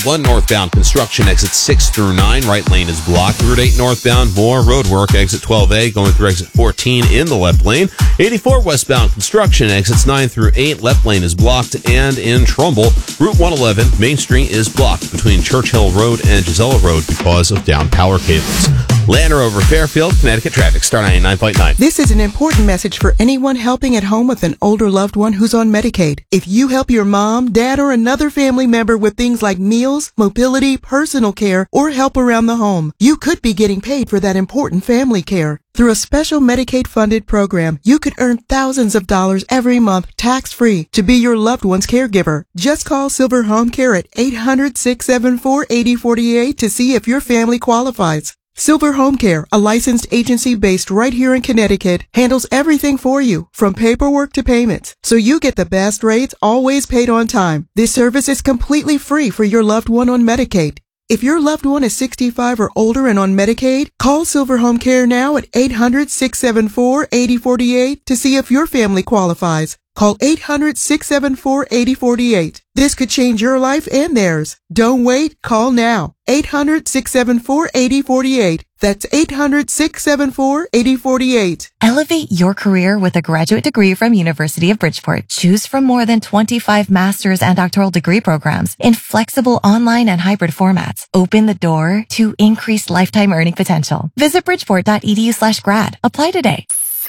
1 northbound construction, exit 6 through 9. Right lane is blocked. Route 8 northbound, more road work. Exit 12A going through exit 14 in the left lane. 84 westbound construction, exits 9 through 8. Left lane is blocked. And in Trumbull, Route 111, Main Street is blocked between Churchill Road and Gisela Road because of down power cables. Lander over Fairfield, Connecticut traffic, Star 99.9. This is an important message for anyone helping at home with an older loved one who's on Medicaid. If you help your mom, dad, or another family member with things like meals, mobility, personal care, or help around the home, you could be getting paid for that important family care. Through a special Medicaid-funded program, you could earn thousands of dollars every month tax-free to be your loved one's caregiver. Just call Silver Home Care at 800-674-8048 to see if your family qualifies. Silver Home Care, a licensed agency based right here in Connecticut, handles everything for you, from paperwork to payments, so you get the best rates, always paid on time. This service is completely free for your loved one on Medicaid. If your loved one is 65 or older and on Medicaid, call Silver Home Care now at 800-674-8048 to see if your family qualifies. Call 800-674-8048. This could change your life and theirs. Don't wait. Call now. 800-674-8048. That's 800-674-8048. Elevate your career with a graduate degree from University of Bridgeport. Choose from more than 25 master's and doctoral degree programs in flexible online and hybrid formats. Open the door to increased lifetime earning potential. Visit bridgeport.edu/grad. Apply today.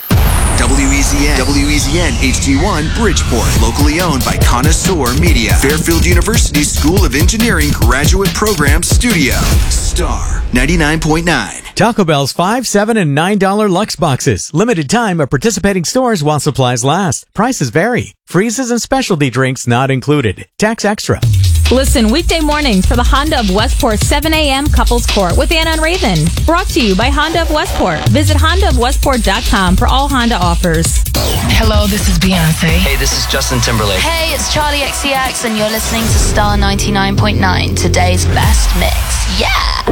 WEZN HD1 Bridgeport, locally owned by Connoisseur Media, Fairfield University School of Engineering Graduate Program Studio. Star 99.9. Taco Bell's $5, $7, and $9 Lux Boxes. Limited time at participating stores while supplies last. Prices vary. Freezes and specialty drinks not included. Tax extra. Listen weekday mornings for the Honda of Westport 7 a.m. Couples Court with Anna and Raven. Brought to you by Honda of Westport. Visit HondaofWestport.com for all Honda offers. Hello, this is Beyonce. Hey, this is Justin Timberlake. Hey, it's Charlie XCX and you're listening to Star 99.9, today's best mix. Yeah!